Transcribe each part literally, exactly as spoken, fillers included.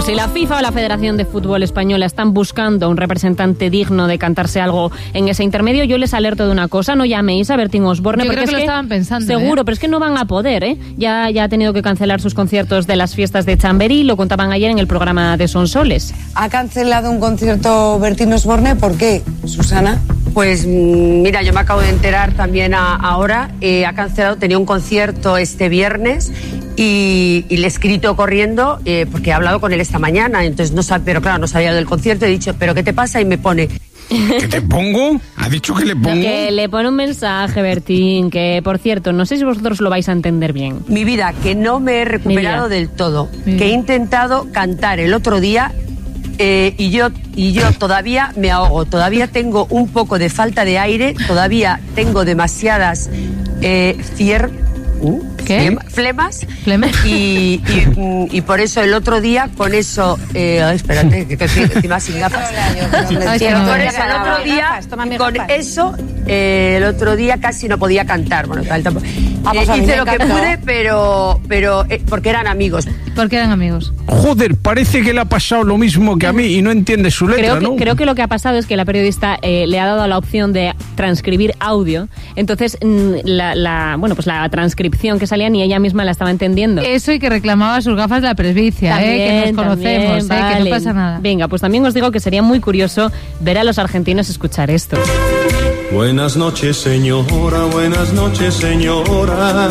si la FIFA o la Federación de Fútbol Española están buscando un representante digno de cantarse algo en ese intermedio, yo les alerto de una cosa: no llaméis a Bertín Osborne, yo porque creo que es lo que, estaban pensando, seguro, ¿eh? pero es que no van a poder, ¿eh? Ya, ya ha tenido que cancelar sus conciertos de las fiestas de Chamberí, lo contaban ayer en el programa de Sonsoles. ¿Ha cancelado un concierto Bertín Osborne? ¿Por qué, Susana? Pues mira, yo me acabo de enterar también a, ahora, eh, ha cancelado, tenía un concierto este viernes y, y le he escrito corriendo eh, porque he hablado con él esta mañana, entonces no sabe, pero claro, no sabía del concierto, he dicho, ¿pero qué te pasa? Y me pone... ¿Qué te pongo? ¿Ha dicho que le pongo? No, que le pone un mensaje, Bertín, que por cierto, no sé si vosotros lo vais a entender bien. Mi vida, que no me he recuperado del todo, Mi que he vida. intentado cantar el otro día eh, y yo y yo todavía me ahogo, todavía tengo un poco de falta de aire, todavía tengo demasiadas eh, fier... Uh, ¿Qué? flema- flemas ¿Flemas? y, y, mm, y por eso el otro día con eso eh, ay, espérate que estoy encima sin gafas Ay, Sí, que no por veo. eso el otro día Gafas, toma mis con gafas. eso eh, el otro día casi no podía cantar, bueno tal, tampoco. Ah, pues Eh, a mí hice me lo que encantó. pude pero pero eh, porque eran amigos. Porque eran amigos. Joder, parece que le ha pasado lo mismo que a mí y no entiende su letra, Creo que, ¿no? creo que lo que ha pasado es que la periodista eh, le ha dado la opción de transcribir audio, entonces mm, la, la, bueno, pues la transcripción que salía ni ella misma la estaba entendiendo. Eso, y que reclamaba sus gafas de la presbicia, ¿eh? Que nos conocemos, también, ¿eh? Que vale. no pasa nada. Venga, pues también os digo que sería muy curioso ver a los argentinos escuchar esto. Buenas noches, señora, buenas noches, señora.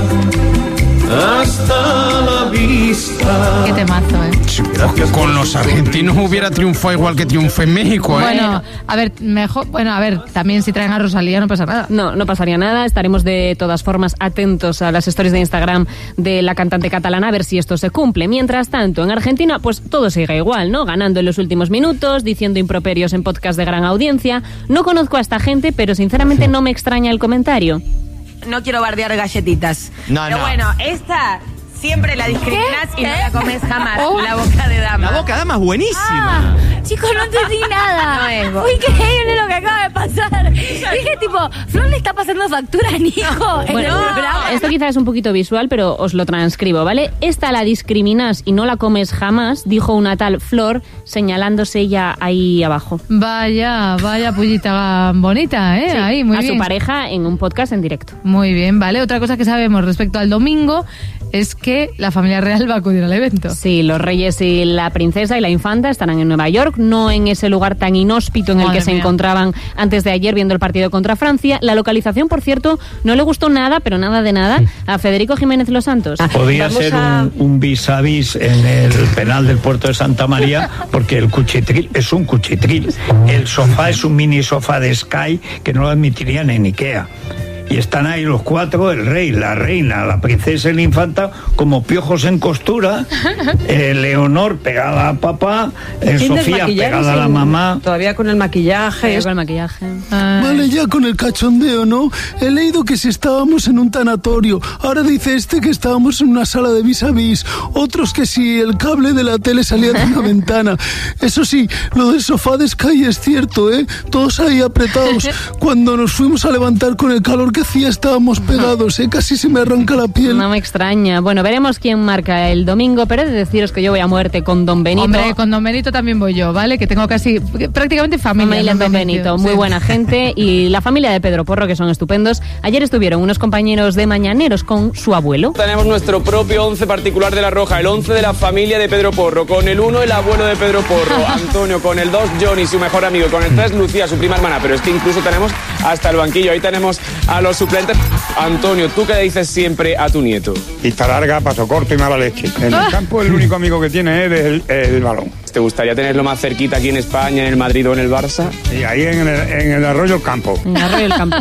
Hasta la vista. Qué temazo, ¿eh? Sí, pero con los argentinos hubiera triunfado igual que triunfó en México, ¿eh? Bueno, a ver, mejor, bueno, a ver, también si traen a Rosalía no pasa nada. No, no pasaría nada. Estaremos de todas formas atentos a las stories de Instagram de la cantante catalana a ver si esto se cumple. Mientras tanto, en Argentina, pues todo sigue igual, ¿no? Ganando en los últimos minutos, diciendo improperios en podcast de gran audiencia. No conozco a esta gente, pero sinceramente no me extraña el comentario. No quiero bardear galletitas. No, Pero no. bueno, esta siempre la discriminas y no la comes jamás. Oh. La boca de dama. La boca de dama es buenísima. Ah, chicos, no entendí nada. No es bo- Fue increíble lo que acaba de pasar. Dije, tipo, Flor le está pasando factura a Nico en Bueno, el programa. esto quizás es un poquito visual, pero os lo transcribo, ¿vale? Esta la discriminas y no la comes jamás, dijo una tal Flor, señalándose ella ahí abajo. Vaya, vaya pullita bonita, ¿eh? Sí, Ahí, muy a bien. su pareja en un podcast en directo. Muy bien, vale. Otra cosa que sabemos respecto al domingo es que la familia real va a acudir al evento. Sí, los reyes y la princesa y la infanta estarán en Nueva York, no en ese lugar tan inhóspito en el Madre que se mía. encontraban antes de ayer viendo el partido contra Francia. La localización, por cierto, no le gustó nada, pero nada de nada, a Federico Jiménez Los Santos. Podía Vamos ser a- un, un vis a vis en el penal del puerto de Santa María, porque el cuchitril es un cuchitril. El sofá es un mini sofá de Sky que no lo admitirían en Ikea. Y están ahí los cuatro, el rey, la reina, la princesa y la infanta, como piojos en costura. Eh, Leonor pegada a papá, eh, Sofía pegada a la mamá. Todavía con el maquillaje. Con el maquillaje. Ay. Vale, ya con el cachondeo, ¿no? He leído que si estábamos en un tanatorio. Ahora dice este que estábamos en una sala de vis a vis. Otros que si el cable de la tele salía de una ventana. Eso sí, lo del sofá de Sky es cierto, ¿eh? Todos ahí apretados. Cuando nos fuimos a levantar con el calor que hacía estábamos pegados, ¿eh? Casi se me arranca la piel. No me extraña. Bueno, veremos quién marca el domingo, pero he de deciros que yo voy a muerte con Don Benito. Hombre, con Don Benito también voy yo, ¿vale? Que tengo casi prácticamente familia. Familia Don Benito, muy sí. buena gente, y la familia de Pedro Porro, que son estupendos. Ayer estuvieron unos compañeros de Mañaneros con su abuelo. Tenemos nuestro propio once particular de La Roja, el once de la familia de Pedro Porro. Con el uno, el abuelo de Pedro Porro, Antonio. Con el dos, Johnny, su mejor amigo. Con el tres, Lucía, su prima hermana. Pero es que incluso tenemos hasta el banquillo. Ahí tenemos a los suplentes. Antonio, ¿tú qué le dices siempre a tu nieto? Pista larga, paso corto y mala leche. En el campo el único amigo que tiene es el, el balón. ¿Te gustaría tenerlo más cerquita aquí en España, en el Madrid o en el Barça? Y ahí en el, en el arroyo el campo. En Arroyo del Campo.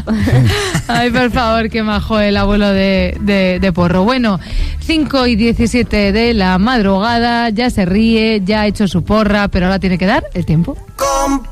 Ay, por favor, qué majo el abuelo de, de, de Porro. Bueno, cinco y diecisiete de la madrugada, ya se ríe, ya ha hecho su porra, pero ahora tiene que dar el tiempo.